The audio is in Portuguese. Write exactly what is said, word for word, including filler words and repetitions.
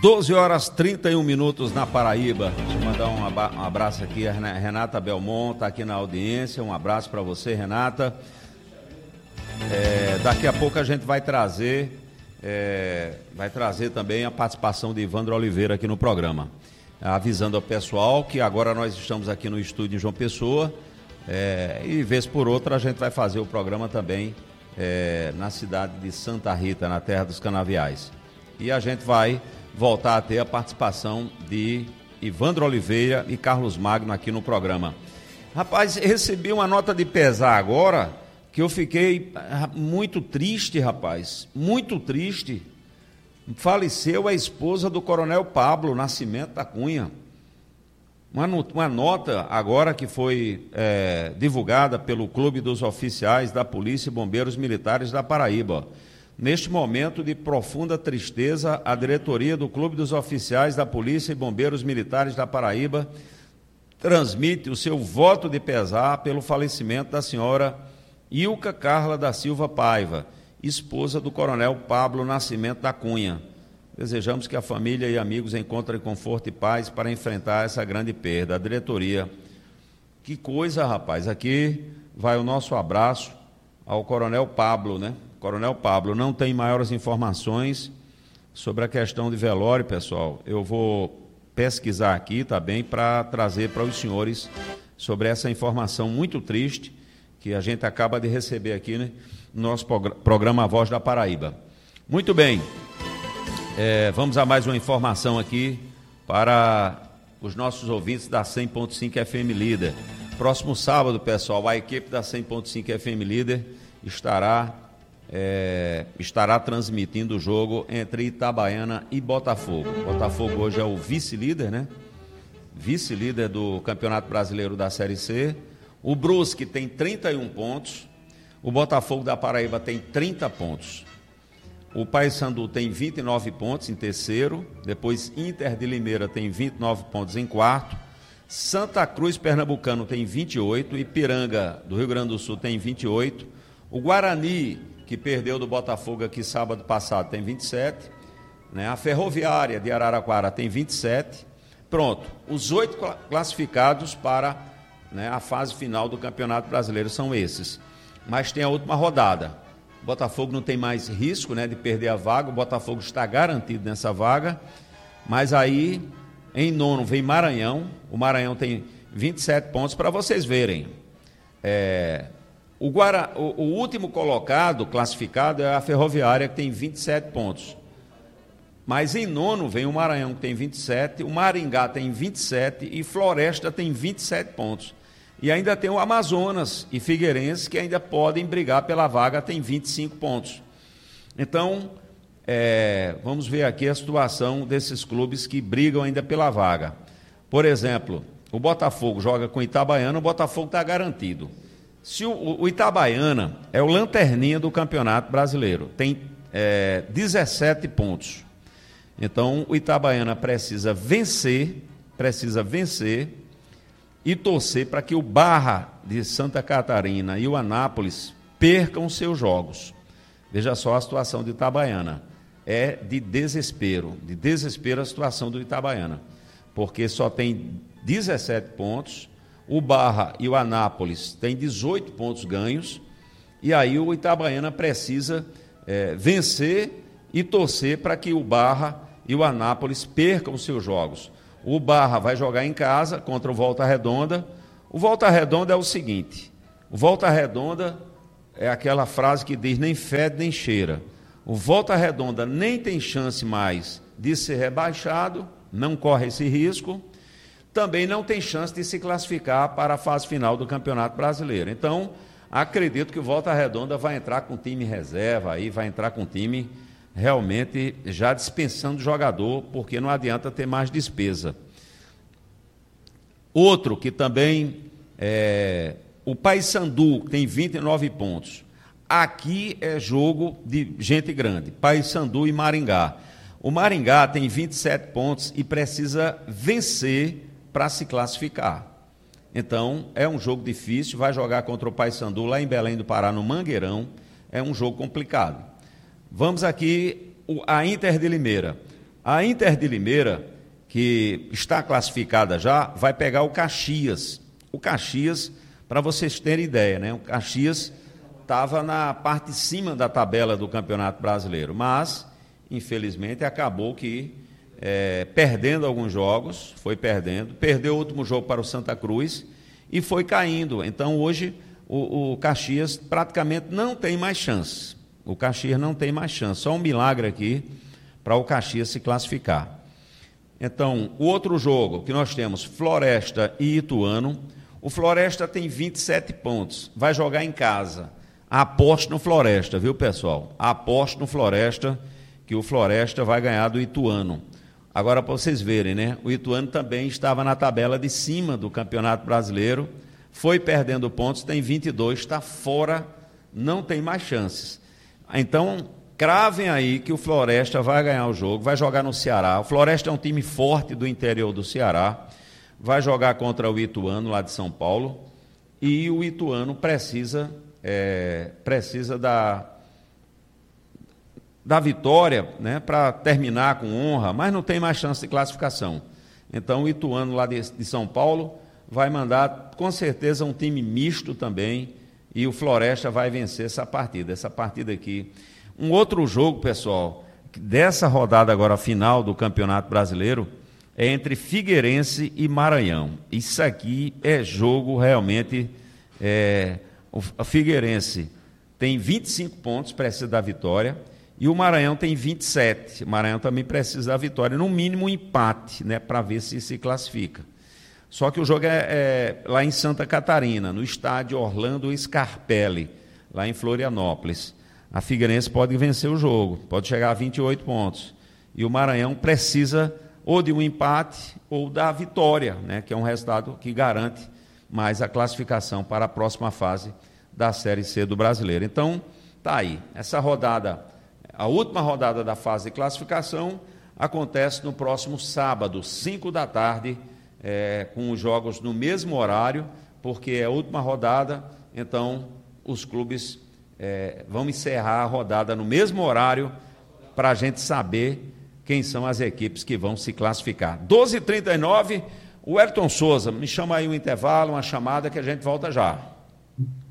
doze horas e trinta e um minutos na Paraíba. Deixa eu mandar um abraço aqui, a Renata Belmont está aqui na audiência. Um abraço para você, Renata. É, daqui a pouco a gente vai trazer, é, vai trazer também a participação de Ivandro Oliveira aqui no programa. Avisando ao pessoal que agora nós estamos aqui no estúdio em João Pessoa, é, e vez por outra a gente vai fazer o programa também é, na cidade de Santa Rita, na terra dos canaviais. E a gente vai voltar a ter a participação de Ivandro Oliveira e Carlos Magno aqui no programa. Rapaz, recebi uma nota de pesar agora que eu fiquei muito triste, rapaz, muito triste. Faleceu a esposa do Coronel Pablo Nascimento da Cunha. Uma, uma nota agora que foi é, divulgada pelo Clube dos Oficiais da Polícia e Bombeiros Militares da Paraíba. Neste momento de profunda tristeza, a diretoria do Clube dos Oficiais da Polícia e Bombeiros Militares da Paraíba transmite o seu voto de pesar pelo falecimento da senhora Ilka Carla da Silva Paiva, esposa do Coronel Pablo Nascimento da Cunha. Desejamos que a família e amigos encontrem conforto e paz para enfrentar essa grande perda. A diretoria, que coisa, rapaz, aqui vai o nosso abraço ao Coronel Pablo, né? Coronel Pablo, não tem maiores informações sobre a questão de velório, pessoal. Eu vou pesquisar aqui, tá bem, para trazer para os senhores sobre essa informação muito triste que a gente acaba de receber aqui, né, no nosso programa A Voz da Paraíba. Muito bem, é, vamos a mais uma informação aqui para os nossos ouvintes da cem ponto cinco F M Líder. Próximo sábado, pessoal, a equipe da cem ponto cinco F M Líder estará, é, estará transmitindo o jogo entre Itabaiana e Botafogo. Botafogo hoje é o vice-líder, né? Vice-líder do Campeonato Brasileiro da Série C. O Brusque tem trinta e um pontos, o Botafogo da Paraíba tem trinta pontos. O Paysandu tem vinte e nove pontos em terceiro, depois Inter de Limeira tem vinte e nove pontos em quarto, Santa Cruz Pernambucano tem vinte e oito, Ipiranga do Rio Grande do Sul tem vinte e oito, o Guarani, que perdeu do Botafogo aqui sábado passado, tem vinte e sete, né? A Ferroviária de Araraquara tem vinte e sete. Pronto, os oito classificados para, né, a fase final do Campeonato Brasileiro são esses. Mas tem a última rodada. O Botafogo não tem mais risco, né, de perder a vaga, o Botafogo está garantido nessa vaga, mas aí em nono vem Maranhão, o Maranhão tem vinte e sete pontos, para vocês verem. É, o, Guara, o, o último colocado, classificado, é a Ferroviária, que tem vinte e sete pontos. Mas em nono vem o Maranhão, que tem vinte e sete, o Maringá tem vinte e sete e Floresta tem vinte e sete pontos. E ainda tem o Amazonas e Figueirense, que ainda podem brigar pela vaga, tem vinte e cinco pontos. Então, é, vamos ver aqui a situação desses clubes que brigam ainda pela vaga. Por exemplo, o Botafogo joga com o Itabaiana, o Botafogo está garantido. Se o, o Itabaiana é o lanterninha do Campeonato Brasileiro, tem é, dezessete pontos. Então, o Itabaiana precisa vencer, precisa vencer e torcer para que o Barra de Santa Catarina e o Anápolis percam seus jogos. Veja só a situação do Itabaiana. É de desespero, de desespero a situação do Itabaiana, porque só tem dezessete pontos, o Barra e o Anápolis têm dezoito pontos ganhos, e aí o Itabaiana precisa é, vencer e torcer para que o Barra e o Anápolis percam seus jogos. O Barra vai jogar em casa contra o Volta Redonda. O Volta Redonda é o seguinte, o Volta Redonda é aquela frase que diz nem fede nem cheira. O Volta Redonda nem tem chance mais de ser rebaixado, não corre esse risco, também não tem chance de se classificar para a fase final do Campeonato Brasileiro. Então, acredito que o Volta Redonda vai entrar com time reserva, aí vai entrar com time realmente já dispensando o jogador, porque não adianta ter mais despesa. Outro que também é o Paysandu, que tem vinte e nove pontos. Aqui é jogo de gente grande, Paysandu e Maringá. O Maringá tem vinte e sete pontos e precisa vencer para se classificar. Então, é um jogo difícil, vai jogar contra o Paysandu lá em Belém do Pará, no Mangueirão, é um jogo complicado. Vamos aqui, a Inter de Limeira. A Inter de Limeira, que está classificada já, vai pegar o Caxias. O Caxias, para vocês terem ideia, né? O Caxias estava na parte de cima da tabela do Campeonato Brasileiro, mas, infelizmente, acabou que, é, perdendo alguns jogos, foi perdendo, perdeu o último jogo para o Santa Cruz e foi caindo. Então, hoje, o, o Caxias praticamente não tem mais chance. O Caxias não tem mais chance. Só um milagre aqui para o Caxias se classificar. Então, o outro jogo que nós temos, Floresta e Ituano. O Floresta tem vinte e sete pontos, vai jogar em casa. Aposte no Floresta, viu, pessoal? Aposte no Floresta, que o Floresta vai ganhar do Ituano. Agora, para vocês verem, né? O Ituano também estava na tabela de cima do Campeonato Brasileiro, foi perdendo pontos, tem vinte e dois, está fora, não tem mais chances. Então, cravem aí que o Floresta vai ganhar o jogo, vai jogar no Ceará. O Floresta é um time forte do interior do Ceará, vai jogar contra o Ituano, lá de São Paulo, e o Ituano precisa, é, precisa da, da vitória, né, para terminar com honra, mas não tem mais chance de classificação. Então, o Ituano, lá de, de São Paulo, vai mandar, com certeza, um time misto também, e o Floresta vai vencer essa partida. Essa partida aqui. Um outro jogo, pessoal, dessa rodada agora final do Campeonato Brasileiro, é entre Figueirense e Maranhão. Isso aqui é jogo realmente... É, o Figueirense tem vinte e cinco pontos, precisa da vitória, e o Maranhão tem vinte e sete. O Maranhão também precisa da vitória, no mínimo um empate, né, para ver se se classifica. Só que o jogo é, é lá em Santa Catarina, no estádio Orlando Scarpelli, lá em Florianópolis. A Figueirense pode vencer o jogo, pode chegar a vinte e oito pontos. E o Maranhão precisa ou de um empate ou da vitória, né, que é um resultado que garante mais a classificação para a próxima fase da Série C do Brasileiro. Então, tá aí. Essa rodada, a última rodada da fase de classificação, acontece no próximo sábado, cinco da tarde, é, com os jogos no mesmo horário, porque é a última rodada, então os clubes é, vão encerrar a rodada no mesmo horário para a gente saber quem são as equipes que vão se classificar. doze e trinta e nove, o Elton Souza, me chama aí um intervalo, uma chamada que a gente volta já.